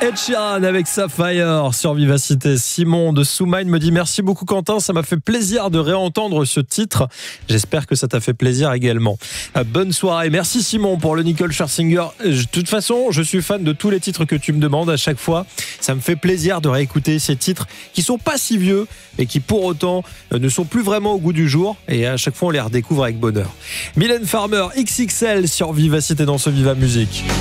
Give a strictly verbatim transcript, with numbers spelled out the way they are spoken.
Ed Sheeran avec Sapphire sur Vivacité. Simon de Soumine me dit merci beaucoup Quentin, ça m'a fait plaisir de réentendre ce titre. J'espère que ça t'a fait plaisir également. Bonne soirée. Merci Simon pour le Nicole Scherzinger. De toute façon, je suis fan de tous les titres que tu me demandes à chaque fois. Ça me fait plaisir de réécouter ces titres qui sont pas si vieux et qui pour autant ne sont plus vraiment au goût du jour. Et à chaque fois, on les redécouvre avec bonheur. Mylène Farmer, X X L sur Vivacité dans ce Viva Musique.